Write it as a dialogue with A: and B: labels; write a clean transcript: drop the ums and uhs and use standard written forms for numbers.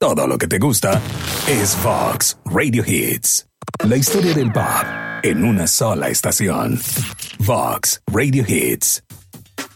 A: todo lo que te gusta es Vox Radio Hits. La historia del pop en una sola estación. Vox Radio Hits.